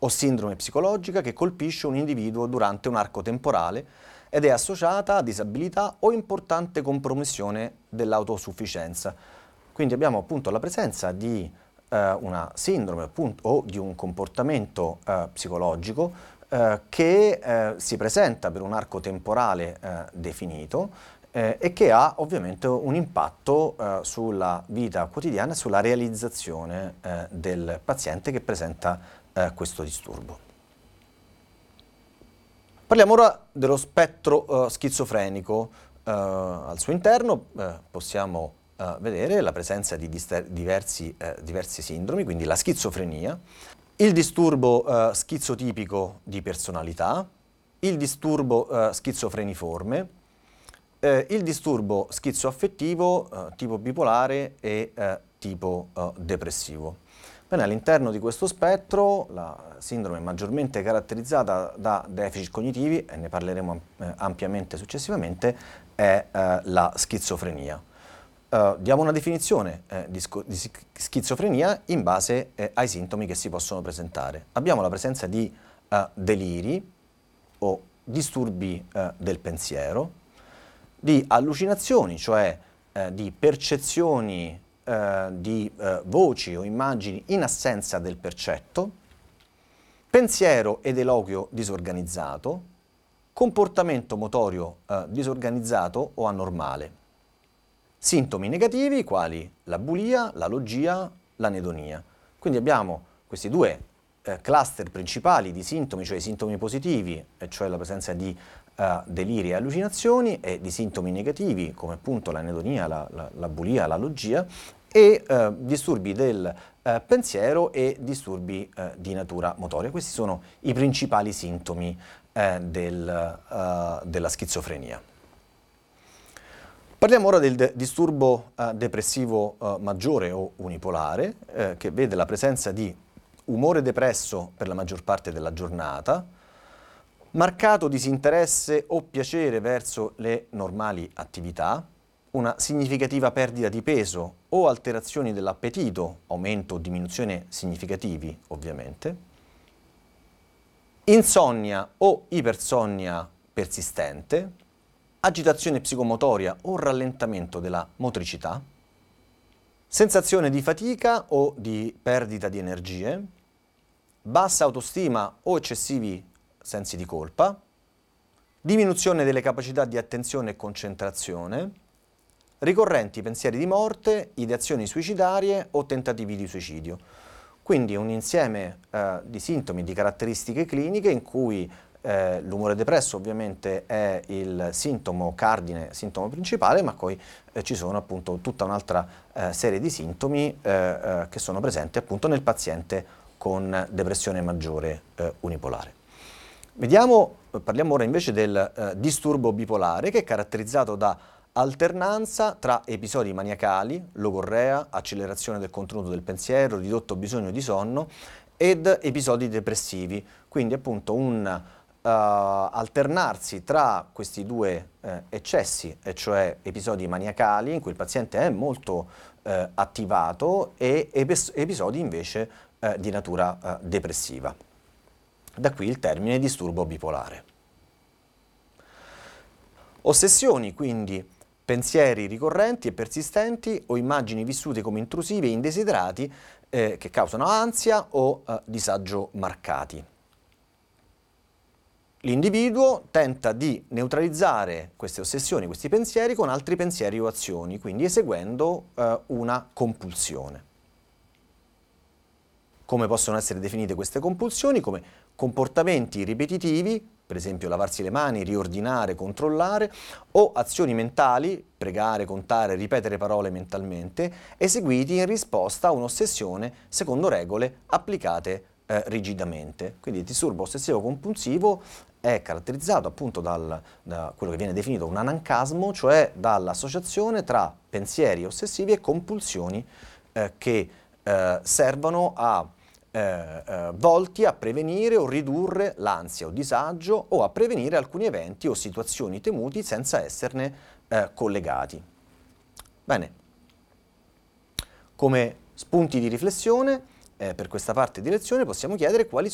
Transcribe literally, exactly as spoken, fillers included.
o sindrome psicologica che colpisce un individuo durante un arco temporale ed è associata a disabilità o importante compromissione dell'autosufficienza. Quindi abbiamo appunto la presenza di eh, una sindrome appunto, o di un comportamento eh, psicologico eh, che eh, si presenta per un arco temporale eh, definito eh, e che ha ovviamente un impatto eh, sulla vita quotidiana e sulla realizzazione eh, del paziente che presenta eh, questo disturbo. Parliamo ora dello spettro eh, schizofrenico. Eh, al suo interno eh, possiamo eh, vedere la presenza di diversi, eh, diversi sindromi, quindi la schizofrenia, il disturbo eh, schizotipico di personalità, il disturbo eh, schizofreniforme, eh, il disturbo schizoaffettivo eh, tipo bipolare e eh, tipo eh, depressivo. Bene, all'interno di questo spettro la sindrome è maggiormente caratterizzata da deficit cognitivi, e ne parleremo eh, ampiamente successivamente, è eh, la schizofrenia. Uh, diamo una definizione eh, di, di schizofrenia in base eh, ai sintomi che si possono presentare. Abbiamo la presenza di uh, deliri o disturbi uh, del pensiero, di allucinazioni, cioè uh, di percezioni Uh, di uh, voci o immagini in assenza del percetto, pensiero ed eloquio disorganizzato, comportamento motorio uh, disorganizzato o anormale. Sintomi negativi quali la bulia, la logia, l'anedonia. Quindi abbiamo questi due uh, cluster principali di sintomi, cioè i sintomi positivi, e cioè la presenza di uh, deliri e allucinazioni, e di sintomi negativi come appunto l'anedonia, la, la, la bulia, la logia, e eh, disturbi del eh, pensiero e disturbi eh, di natura motoria. Questi sono i principali sintomi eh, del, uh, della schizofrenia. Parliamo ora del de- disturbo uh, depressivo uh, maggiore o unipolare, eh, che vede la presenza di umore depresso per la maggior parte della giornata, marcato disinteresse o piacere verso le normali attività, una significativa perdita di peso o alterazioni dell'appetito, aumento o diminuzione significativi ovviamente, insonnia o ipersonnia persistente, agitazione psicomotoria o rallentamento della motricità, sensazione di fatica o di perdita di energie, bassa autostima o eccessivi sensi di colpa, diminuzione delle capacità di attenzione e concentrazione, ricorrenti pensieri di morte, ideazioni suicidarie o tentativi di suicidio. Quindi un insieme eh, di sintomi, di caratteristiche cliniche in cui eh, l'umore depresso ovviamente è il sintomo cardine, sintomo principale, ma poi eh, ci sono appunto tutta un'altra eh, serie di sintomi eh, eh, che sono presenti appunto nel paziente con depressione maggiore eh, unipolare. Vediamo, parliamo ora invece del eh, disturbo bipolare, che è caratterizzato da alternanza tra episodi maniacali, logorrea, accelerazione del contenuto del pensiero, ridotto bisogno di sonno, ed episodi depressivi. Quindi appunto un uh, alternarsi tra questi due uh, eccessi, e cioè episodi maniacali in cui il paziente è molto uh, attivato, e epis- episodi invece uh, di natura uh, depressiva. Da qui il termine disturbo bipolare. Ossessioni, quindi pensieri ricorrenti e persistenti o immagini vissute come intrusive e indesiderati eh, che causano ansia o eh, disagio marcati. L'individuo tenta di neutralizzare queste ossessioni, questi pensieri, con altri pensieri o azioni, quindi eseguendo eh, una compulsione. Come possono essere definite queste compulsioni? Come comportamenti ripetitivi, per esempio lavarsi le mani, riordinare, controllare, o azioni mentali, pregare, contare, ripetere parole mentalmente, eseguiti in risposta a un'ossessione secondo regole applicate eh, rigidamente. Quindi il disturbo ossessivo compulsivo è caratterizzato appunto dal, da quello che viene definito un anancasmo, cioè dall'associazione tra pensieri ossessivi e compulsioni eh, che eh, servono a Eh, eh, volti a prevenire o ridurre l'ansia o disagio, o a prevenire alcuni eventi o situazioni temuti senza esserne eh, collegati. Bene, come spunti di riflessione eh, per questa parte di lezione possiamo chiedere quali